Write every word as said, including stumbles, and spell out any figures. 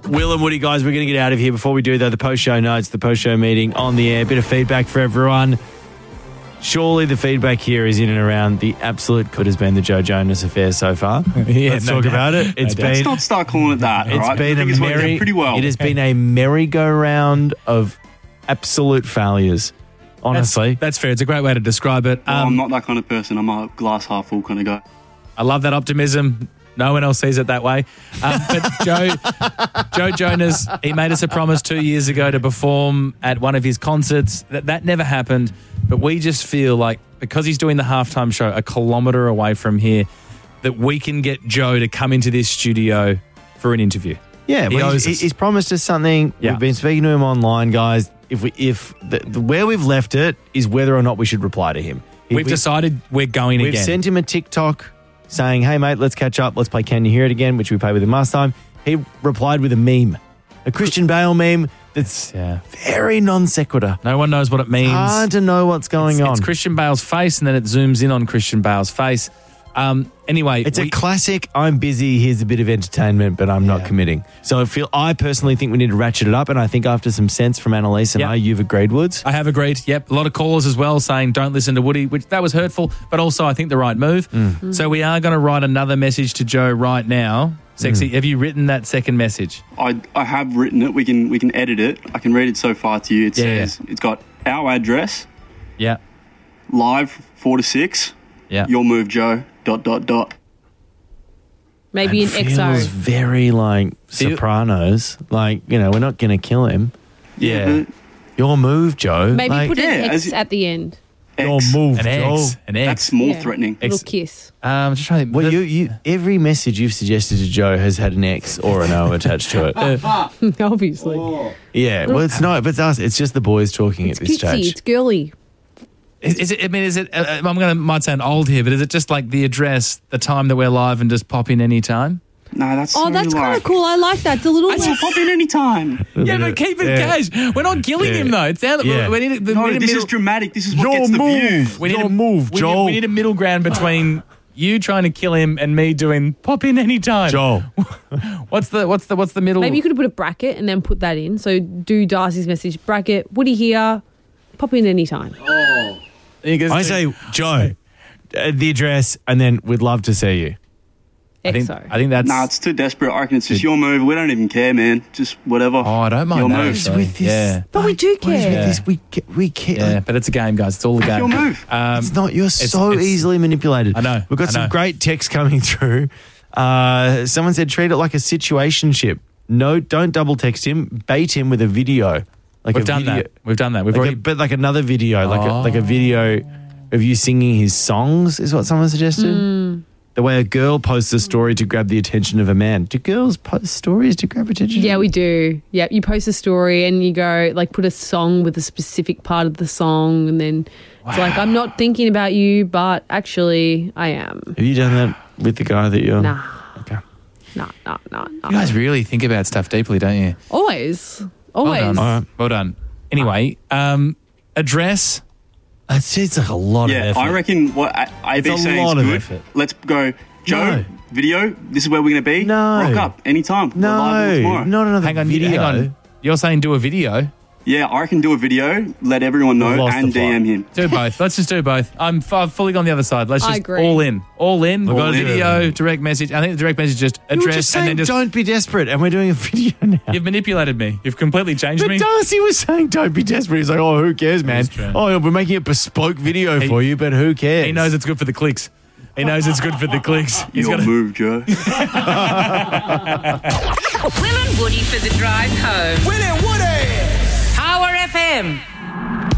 Will and Woody, guys, we're going to get out of here. Before we do, though, the post-show notes, the post-show meeting on the air, bit of feedback for everyone. Surely the feedback here is in and around the absolute could has been the Joe Jonas affair so far. Yeah, Let's no talk doubt. about it. It's No doubt. been Let's not start calling it that. it's all right? been I a think it's worked out merry pretty well. It has been a merry-go-round of absolute failures. Honestly, That's, that's fair. It's a great way to describe it. Well, Um, I'm not that kind of person. I'm a glass half full kind of guy. I love that optimism. No one else sees it that way. Um, but Joe, Joe Jonas, he made us a promise two years ago to perform at one of his concerts. That that never happened. But we just feel like because he's doing the halftime show a kilometre away from here, that we can get Joe to come into this studio for an interview. yeah, he well, owes he's, us. he's promised us something. Yeah. We've been speaking to him online, guys. If we, if the, the, where we've left it is whether or not we should reply to him. If We've we- decided we're going We've again. sent him a TikTok saying, hey, mate, let's catch up. Let's play Can You Hear It Again, which we played with him last time. He replied with a meme, a Christian Bale meme that's yeah. very non sequitur. No one knows what it means. Hard to know what's going it's, on. It's Christian Bale's face, and then it zooms in on Christian Bale's face. Um, anyway, It's we- a classic, I'm busy, here's a bit of entertainment, but I'm not committing. So I feel, I personally think we need to ratchet it up, and I think after some sense from Annalise and Yep. I, you've agreed, Woods. I have agreed. Yep. A lot of callers as well saying don't listen to Woody, which that was hurtful, but also I think the right move. Mm. So we are going to write another message to Joe right now. Sexy, have you written that second message? I, I have written it. We can we can edit it. I can read it so far to you. It Yeah, says it's got our address, Yeah. live four to six. Yeah. Your move, Joe. Dot dot dot. Maybe It an feels X O. very like Feel- Sopranos. Like, you know, we're not going to kill him. Yeah. Your move, Joe. Maybe Like, put an Yeah, X as- at the end. your X. move, An Joe. X. An X. That's more Yeah. threatening. Little X- kiss. Um, I'm just trying to think. Well, The- you, you, every message you've suggested to Joe has had an X or an O attached to it. Obviously. Yeah, well, it's not, but it's us. It's just the boys talking It's at this cutesy. stage. It's girly. Is, is it? I mean, is it? Uh, I'm going to might sound old here, but is it just like the address, the time that we're live, and just pop in any time? No, that's Oh, so that's kind like, of cool. I like that. It's a little. Well, pop in any time. Yeah, but keep it Yeah. cash. We're not killing Yeah. him though. It's out. Yeah. We need, we No, need a this middle, is dramatic. This is what Your gets the move. views. we need Your a move, we Joel. Need, we need a middle ground between you trying to kill him and me doing pop in any time. Joel. What's the what's the what's the middle? Maybe you could put a bracket and then put that in. So do Darcy's message bracket. Woody here. Pop in anytime. I say, Joe, uh, the address, and then we'd love to see you. I think, X O. I think that's. Nah, it's too desperate. I reckon it's just your move. We don't even care, man. Just whatever. Oh, I don't mind Your that. move. actually. With this, Yeah, But we do what is care. with this? We ca- we care. yeah, but it's a game, guys. It's all a game. Your move. Um, It's not. You're so it's- easily manipulated. I know, We've got I some know. great text coming through. Uh, someone said treat it like a situationship. No, don't double text him. Bait him with a video. Like We've a done video, that. We've done that. We've Like already. a, but like another video, like a, Oh. like a video of you singing his songs is what someone suggested. The way a girl posts a story to grab the attention of a man. Do girls post stories to grab attention? Yeah, we do. Yeah, you post a story and you go like put a song with a specific part of the song, and then it's like I'm not thinking about you, but actually I am. Have you done that with the guy that you're? Nah, Okay. nah, nah, nah, nah. You guys really think about stuff deeply, don't you? Always, Well always. done. All right. Well done. Anyway, um, address. It's, it's like a lot of Yeah, effort. I reckon what I, I It's be a saying lot is of good. effort. Let's go, Joe. No. Video. This is where we're going to be. No. Rock up anytime. We're live all No, tomorrow. not another Hang on, video. hang on. You're saying do a video. Yeah, I can do a video. Let everyone know We've lost and the plot. D M him. Do both. Let's just do both. I'm f- I've fully on the other side. Let's I just agree. all in. All in. We've got to do video, everything. direct message. I think the direct message is just You were address just saying, and then just. don't be desperate, and we're doing a video now. You've manipulated me. You've completely changed But me. Darcy was saying, don't be desperate. He's like, oh, who cares, man? That's true. Oh, we're making a bespoke video He- for you, but who cares? He knows it's good for the clicks. He knows it's good for the clicks. He's Your gonna- move, Joe. Will and Woody for the drive home. Will and Woody! Power F M.